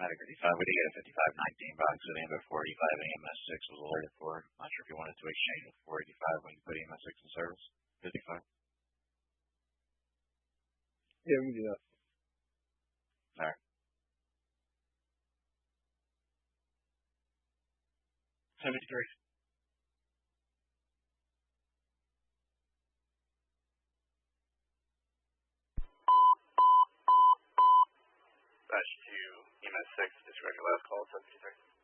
Matic 55, we did get a 5519 box with AMS 485 and AMS 6 was alerted for. Not sure if you wanted to exchange with 485 when you put AMS 6 in service. 55. Yeah, we can do that. All right. 73. Dash 2, EMS 6, disregard your last call, 73.